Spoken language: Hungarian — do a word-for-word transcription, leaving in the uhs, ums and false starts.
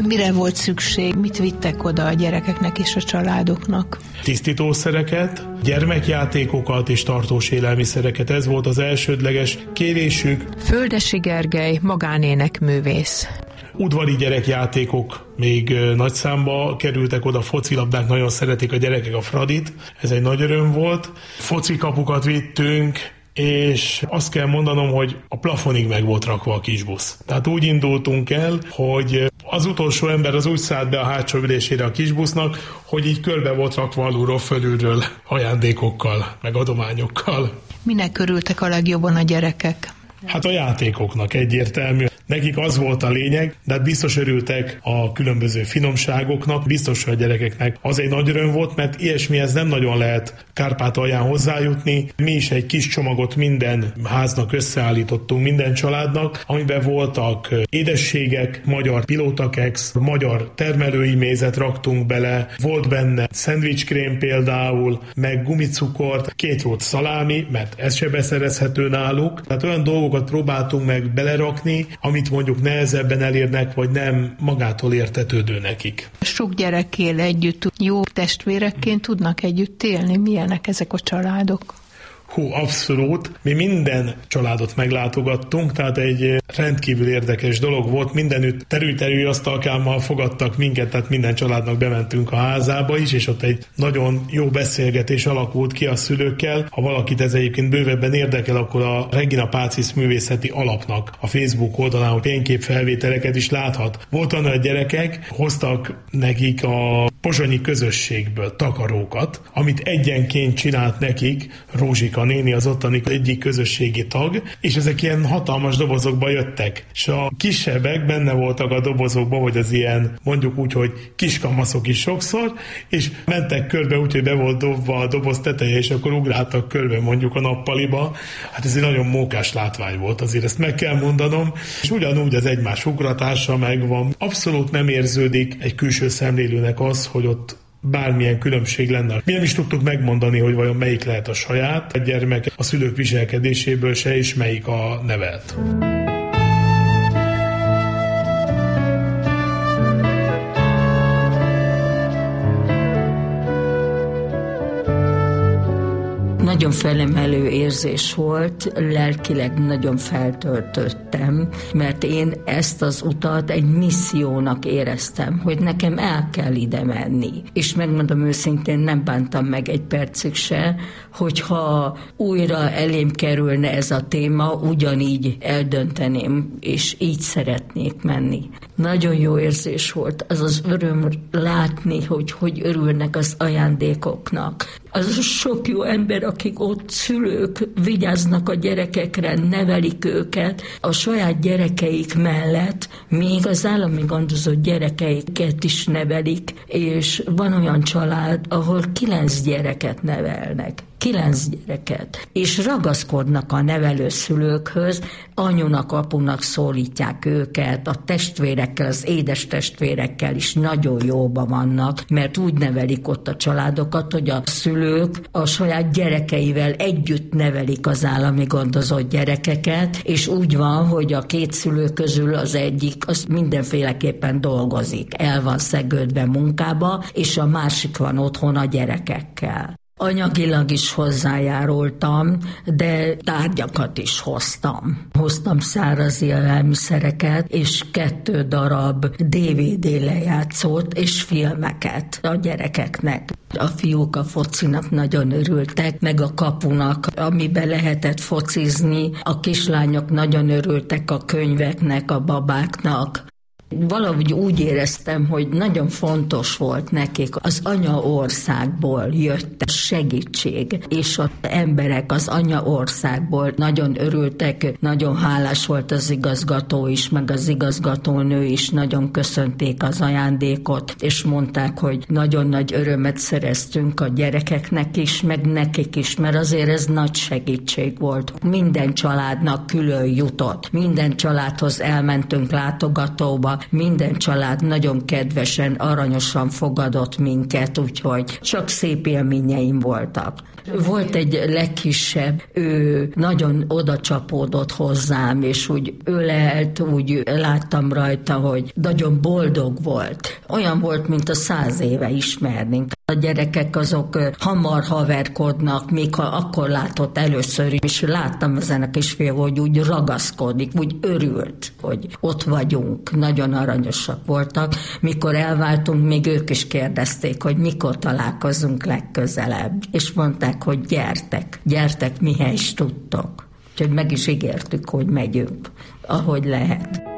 Mire volt szükség? Mit vittek oda a gyerekeknek és a családoknak? Tisztítószereket, gyermekjátékokat és tartós élelmiszereket. Ez volt az elsődleges kérésük. Földesi Gergely, magánénekművész. Udvari gyerekjátékok még nagy számba kerültek oda, focilabdák, nagyon szeretik a gyerekek a Fradit, ez egy nagy öröm volt. Focikapukat vittünk, és azt kell mondanom, hogy a plafonig meg volt rakva a kisbusz. Tehát úgy indultunk el, hogy az utolsó ember az úgy szállt be a hátsó ülésére a kisbusznak, hogy így körbe volt rakva alulról, fölülről ajándékokkal, meg adományokkal. Minek örültek a legjobban a gyerekek? Hát a játékoknak egyértelmű. Nekik az volt a lényeg, de biztos örültek a különböző finomságoknak, biztos, hogy a gyerekeknek az egy nagy öröm volt, mert ilyesmihez nem nagyon lehet Kárpátalján hozzájutni. Mi is egy kis csomagot minden háznak összeállítottunk, minden családnak, amiben voltak édességek, magyar pilótakex, magyar termelői mézet raktunk bele, volt benne szendvicskrém például, meg gumicukort, két volt szalámi, mert ez se beszerezhető náluk. Tehát olyan dolgokat próbáltunk meg belerakni, amit mondjuk nehezebben elérnek, vagy nem magától értetődő nekik. Sok gyerek él együtt, jó testvérekként tudnak együtt élni. Milyenek ezek a családok? Hú, abszolút. Mi minden családot meglátogattunk, tehát egy rendkívül érdekes dolog volt. Mindenütt terül-terül asztalkámmal fogadtak minket, tehát minden családnak bementünk a házába is, és ott egy nagyon jó beszélgetés alakult ki a szülőkkel. Ha valakit ez egyébként bővebben érdekel, akkor a Regina Pacis művészeti alapnak a Facebook oldalán fényképfelvételeket is láthat. Volt olyan, hogy gyerekek hoztak nekik a pozsonyi közösségből takarókat, amit egyenként csinált nekik Rózsika a néni, az ottani egyik közösségi tag, és ezek ilyen hatalmas dobozokba jöttek. És a kisebbek benne voltak a dobozokba, vagy az ilyen, mondjuk úgy, hogy kiskamaszok is sokszor, és mentek körbe úgy, hogy be volt dobva a doboz teteje, és akkor ugráltak körbe mondjuk a nappaliba. Hát ez egy nagyon mókás látvány volt, azért ezt meg kell mondanom. És ugyanúgy az egymás ugratása megvan. Abszolút nem érződik egy külső szemlélőnek az, hogy ott bármilyen különbség lenne. Mi nem is tudtuk megmondani, hogy vajon melyik lehet a saját a gyermek a szülők viselkedéséből se, és melyik a nevelt. Nagyon felemelő érzés volt, lelkileg nagyon feltöltöttem, mert én ezt az utat egy missziónak éreztem, hogy nekem el kell ide menni. És megmondom őszintén, nem bántam meg egy percig se, hogyha újra elém kerülne ez a téma, ugyanígy eldönteném, és így szeretnék menni. Nagyon jó érzés volt, az az öröm látni, hogy hogy örülnek az ajándékoknak. Az sok jó ember, akik ott szülők vigyáznak a gyerekekre, nevelik őket, a saját gyerekeik mellett még az állami gondozott gyerekeiket is nevelik, és van olyan család, ahol kilenc gyereket nevelnek. Kilenc gyereket, és ragaszkodnak a nevelőszülőkhöz, anyunak, apunak szólítják őket, a testvérekkel, az édes testvérekkel is nagyon jóban vannak, mert úgy nevelik ott a családokat, hogy a szülők a saját gyerekeivel együtt nevelik az állami gondozott gyerekeket, és úgy van, hogy a két szülő közül az egyik az mindenféleképpen dolgozik, el van szegődve munkába, és a másik van otthon a gyerekekkel. Anyagilag is hozzájárultam, de tárgyakat is hoztam. Hoztam száraz élelmiszereket, és kettő darab dé vé dé lejátszót és filmeket a gyerekeknek. A fiúk a focinak nagyon örültek, meg a kapunak, amiben lehetett focizni. A kislányok nagyon örültek a könyveknek, a babáknak. Valahogy úgy éreztem, hogy nagyon fontos volt nekik. Az anyaországból jött a segítség, és az emberek az anyaországból nagyon örültek, nagyon hálás volt az igazgató is, meg az igazgatónő is, nagyon köszönték az ajándékot, és mondták, hogy nagyon nagy örömet szereztünk a gyerekeknek is, meg nekik is, mert azért ez nagy segítség volt. Minden családnak külön jutott, minden családhoz elmentünk látogatóba, minden család nagyon kedvesen, aranyosan fogadott minket, úgyhogy csak szép élményeim voltak. Volt egy legkisebb, ő nagyon odacsapódott hozzám, és úgy ölelt, úgy láttam rajta, hogy nagyon boldog volt. Olyan volt, mint a száz éve ismernénk. A gyerekek azok hamar haverkodnak, még ha akkor látott először, és láttam ezen a kisfiú, hogy úgy ragaszkodik, úgy örült, hogy ott vagyunk. Nagyon aranyosak voltak. Mikor elváltunk, még ők is kérdezték, hogy mikor találkozunk legközelebb. És mondták, hogy gyertek, gyertek, mihez is tudtok. Úgyhogy meg is ígértük, hogy megyünk, ahogy lehet.